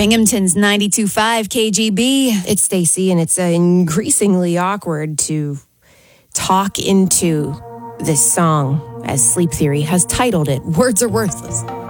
Binghamton's 92.5 KGB. It's Stacy, and it's increasingly awkward to talk into this song, as Sleep Theory has titled it, Words Are Worthless.